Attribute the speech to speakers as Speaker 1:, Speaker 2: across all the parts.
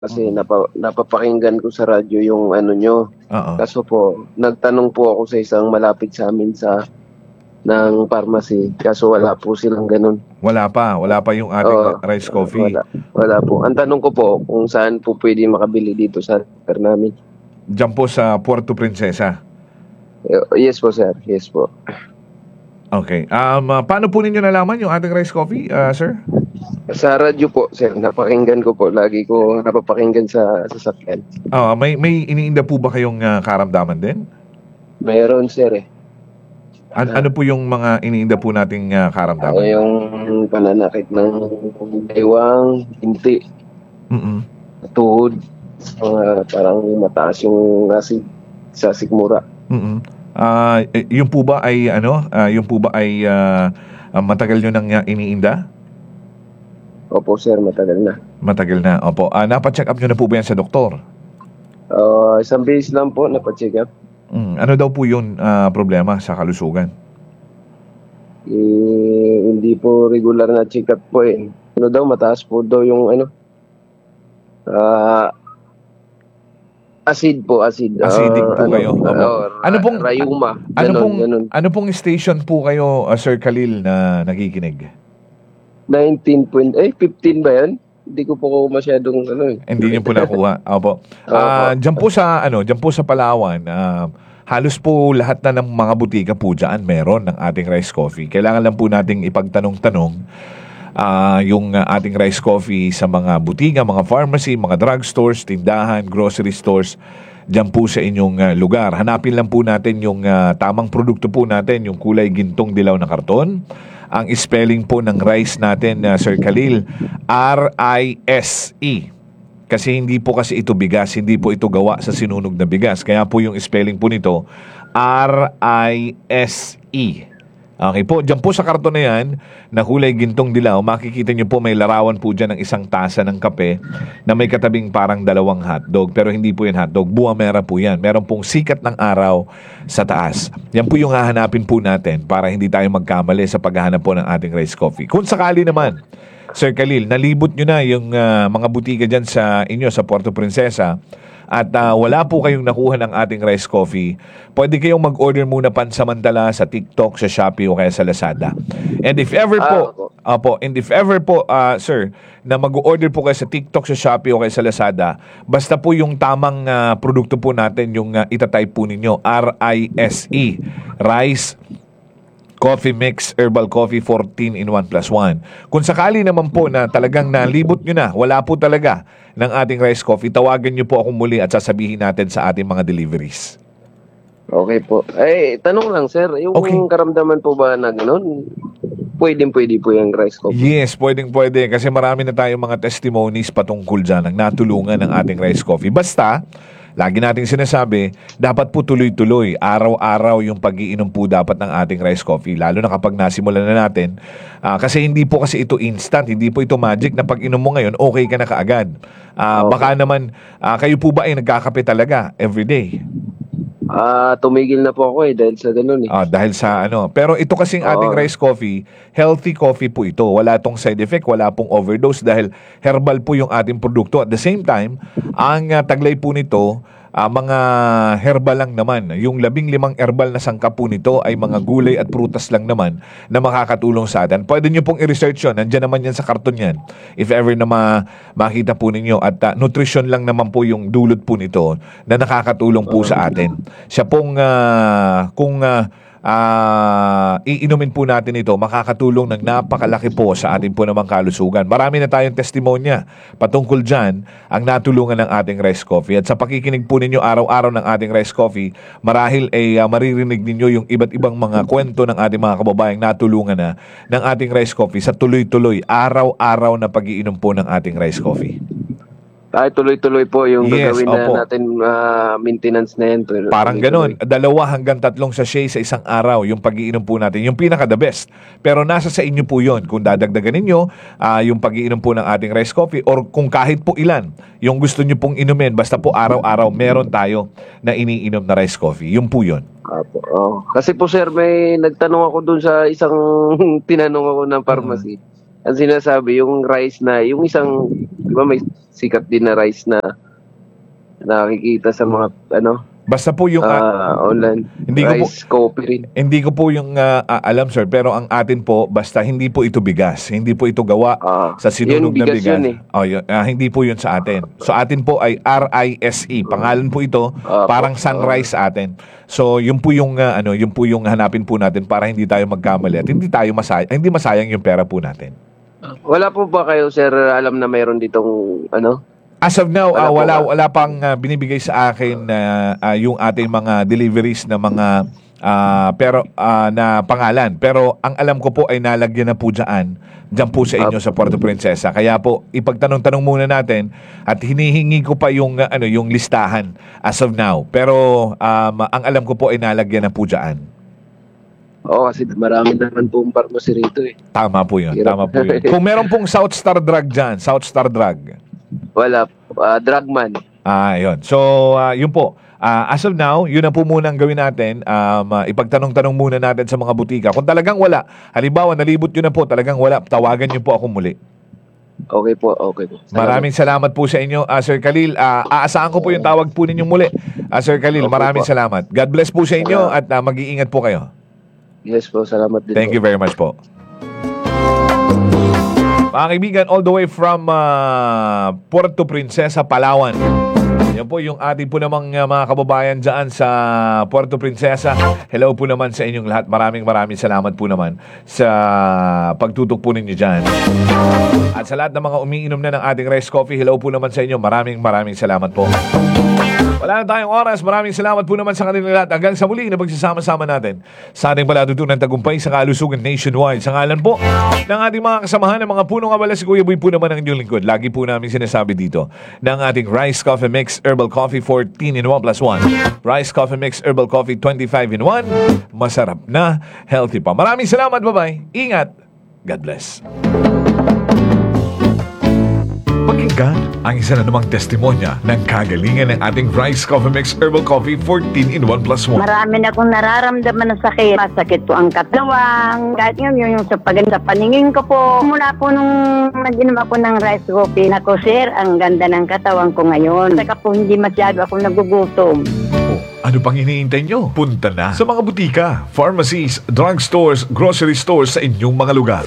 Speaker 1: kasi napapakinggan ko sa radyo yung ano nyo.
Speaker 2: Oo.
Speaker 1: Kaso po, nagtanong po ako sa isang malapit sa amin ng pharmacy. Kaso wala po silang ganun.
Speaker 2: Wala pa yung ating rice coffee.
Speaker 1: Wala po. Ang tanong ko po, kung saan po pwede makabili dito sa lugar namin.
Speaker 2: Diyan po sa Puerto Princesa.
Speaker 1: Yes po, sir. Yes po.
Speaker 2: Okay. Paano po ninyo nalaman yung ating rice coffee, sir?
Speaker 1: Sa radyo po, sir. Napakinggan ko po. Lagi ko napapakinggan sa sasakyan.
Speaker 2: May iniinda po ba kayong karamdaman din?
Speaker 1: Mayroon, sir eh.
Speaker 2: Ano po yung mga iniinda po nating karamdaman?
Speaker 1: Yung pananakit ng baywang, hinti, tuhod, parang mataas yung acid sa sikmura.
Speaker 2: Yung po ba ay matagal nyo nang iniinda?
Speaker 1: Opo, sir, matagal na.
Speaker 2: Matagal na, opo. Napacheck up nyo na po ba yan sa doktor?
Speaker 1: Isang beses lang po napacheck up.
Speaker 2: Ano daw po yung problema sa kalusugan?
Speaker 1: Hindi po regular na check up po eh. Ano daw, mataas po daw yung acid po, acid.
Speaker 2: Acidic po kayo. Ano pong
Speaker 1: rayuma.
Speaker 2: Ganun. Ano pong station po kayo, Sir Khalil, na nakikinig?
Speaker 1: 15 ba yan? Hindi ko po masyadong
Speaker 2: Hindi niyo po nakuha. Opo. Diyan po sa Palawan, halos po lahat na ng mga butika po dyan meron ng ating rice coffee. Kailangan lang po nating ipagtanong-tanong yung ating rice coffee sa mga butika, mga pharmacy, mga drugstores, tindahan, grocery stores, dyan po sa inyong lugar. Hanapin lang po natin yung tamang produkto po natin, yung kulay gintong dilaw na karton. Ang spelling po ng rice natin, Sir Khalil, R-I-S-E. Kasi hindi po kasi ito bigas, hindi po ito gawa sa sinunog na bigas. Kaya po yung spelling po nito, R-I-S-E. Okay po, dyan po sa karton na yan, na kulay gintong dilaw, makikita nyo po may larawan po dyan ng isang tasa ng kape na may katabing parang 2 hotdog. Pero hindi po yan hotdog, buwa mera po yan. Meron pong sikat ng araw sa taas. Yan po yung hahanapin po natin para hindi tayo magkamali sa paghahanap po ng ating rice coffee. Kung sakali naman, Sir Khalil, nalibot nyo na yung mga butika dyan sa inyo, sa Puerto Princesa, at wala po kayong nakuha ng ating rice coffee, pwede kayong mag-order muna pansamantala sa TikTok, sa Shopee o kaya sa Lazada. And if ever po, sir, na mag-order po kayo sa TikTok, sa Shopee o kaya sa Lazada, basta po yung tamang produkto po natin, yung itatype po ninyo, R-I-S-E, Rice Coffee Mix Herbal Coffee 14 in 1 plus 1. Kung sakali naman po na talagang nalibot nyo na, wala po talaga ng ating rice coffee, tawagan nyo po ako muli at sasabihin natin sa ating mga deliveries.
Speaker 1: Okay po. Tanong lang, sir, yung karamdaman po ba na gano'n, pwede po yung rice coffee?
Speaker 2: Yes, pwede. Kasi marami na tayong mga testimonies patungkol dyan ng natulungan ng ating rice coffee. Basta, lagi nating sinasabi, dapat po tuloy-tuloy. Araw-araw yung pag-iinom po dapat ng ating rice coffee. Lalo na kapag nasimulan na natin. Kasi hindi po kasi ito instant. Hindi po ito magic na pag-inom mo ngayon, okay ka na kaagad. Baka naman, kayo po ba ay nagkakape talaga everyday?
Speaker 1: Tumigil na po ako dahil sa ganun eh.
Speaker 2: Dahil sa Pero ito kasing ating rice coffee, healthy coffee po ito. Wala tong side effect, wala pong overdose dahil herbal po yung ating produkto. At the same time, ang taglay po nito, mga herbal lang naman. Yung 15 herbal na sangkap po nito ay mga gulay at prutas lang naman na makakatulong sa atin. Pwede nyo pong i-research yun. Nandiyan naman yan sa karton yan. If ever na makita po ninyo. At nutrition lang naman po yung dulot po nito na nakakatulong po sa atin. Siya pong kung iinumin po natin ito, makakatulong ng napakalaki po sa ating po namang kalusugan. Marami na tayong testimonya patungkol dyan ang natulungan ng ating rice coffee. At sa pakikinig po ninyo araw-araw ng ating rice coffee, marahil ay maririnig ninyo yung iba't ibang mga kwento ng ating mga kababayang natulungan na ng ating rice coffee sa tuloy-tuloy, araw-araw na pag-iinom po ng ating rice coffee.
Speaker 1: Tuloy-tuloy po yung gagawin na natin maintenance na yan.
Speaker 2: Parang ganun. 2 hanggang 3 sachet sa isang araw yung pag-iinom po natin. Yung pinaka the best. Pero nasa sa inyo po yun. Kung dadagdagan ninyo yung pag-iinom po ng ating rice coffee or kung kahit po ilan yung gusto nyo pong inumin, basta po araw-araw meron tayo na iniinom na rice coffee. Yung po yun.
Speaker 1: Kasi po sir, may nagtanong ako dun sa isang tinanong ako ng pharmacy. ang sinasabi, yung rice na, yung isang, di ba may sikat din na rice na nakikita sa mga,
Speaker 2: Basta po yung
Speaker 1: online.
Speaker 2: Hindi ko po-
Speaker 1: Rice, coffee rin.
Speaker 2: hindi ko po yung alam sir, pero ang atin po basta hindi po ito bigas, hindi po ito gawa sa sinunog
Speaker 1: Yun,
Speaker 2: na
Speaker 1: bigas
Speaker 2: bigas.
Speaker 1: yun eh.
Speaker 2: Hindi po yun sa atin. So atin po ay RISE. Pangalan po ito, parang sunrise sa atin. So yun po yung yun po yung hanapin po natin para hindi tayo magkamali at hindi masayang yung pera po natin.
Speaker 1: Wala po ba kayo, sir, alam na mayroon ditong,
Speaker 2: As of now,
Speaker 1: Wala po
Speaker 2: wala pang binibigay sa akin yung ating mga deliveries na mga na pangalan. Pero ang alam ko po ay nalagyan na po diyan po sa inyo sa Puerto Princesa. Kaya po ipagtanong-tanong muna natin at hinihingi ko pa yung yung listahan as of now. Pero ang alam ko po ay nalagyan na po diyan.
Speaker 1: Oo, kasi marami naman pong pharmacy rito eh.
Speaker 2: Tama po 'yun.
Speaker 1: Hirap.
Speaker 2: Tama po 'yun. Kung meron pong South Star Drug diyan, South Star Drug.
Speaker 1: Wala, Drugman.
Speaker 2: Yun. So, yun po. As of now, yun na po muna ang gawin natin. Ipagtanong-tanong muna natin sa mga butika. Kung talagang wala, halimbawa, nalibot yun na po, talagang wala, tawagan nyo po ako muli.
Speaker 1: Okay po, okay po.
Speaker 2: Maraming salamat po sa inyo, Sir Khalil. Aasahan ko po yung tawag po ninyong muli. Sir Khalil,
Speaker 1: Okay
Speaker 2: maraming
Speaker 1: po.
Speaker 2: salamat. God bless po sa inyo at mag-iingat po kayo.
Speaker 1: Yes po, salamat din
Speaker 2: Thank
Speaker 1: po.
Speaker 2: you very much po. Mga kaibigan, all the way from Puerto Princesa, Palawan. Yan po yung ating po namang mga kababayan dyan sa Puerto Princesa. Hello po naman sa inyong lahat. Maraming salamat po naman sa pagtutok po ninyo dyan. At sa lahat ng mga umiinom na ng ating rice coffee, hello po naman sa inyo. Maraming salamat po. Wala na tayong oras. Maraming salamat po naman sa kanilang lahat. Hanggang sa muli na magsasama-sama natin sa ating palatutunan tagumpay sa kalusugan nationwide. Sa ngalan po ng ating mga kasamahan ng mga punong abala, si Kuya Boy po naman ang inyong lingkod. Lagi po namin sinasabi dito ng ating Rice Coffee Mix Herbal Coffee 14 in 1 plus 1. Rice Coffee Mix Herbal Coffee 25 in 1. Masarap na, healthy pa. Maraming salamat. Bye-bye. Ingat. God bless. Pakinggan ang isa na namang testimonya ng kagalingan ng ating Rice Coffee Mix Herbal Coffee 14 in 1 plus 1.
Speaker 3: Marami na akong nararamdaman ng sakit. Masakit po ang katawan. Kahit yun yung sa paningin ko po. Mula po nung nag-inom ako ng rice coffee, nako sir, ang ganda ng katawan ko ngayon. Saka po hindi masyado ako nagugutom.
Speaker 2: Ano pang iniintay nyo? Punta na sa mga butika, pharmacies, drugstores, grocery stores sa inyong mga lugar.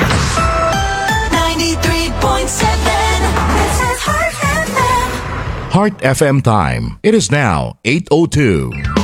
Speaker 4: 93.7 This is Heart FM.
Speaker 5: Heart FM time. It is now 8:02.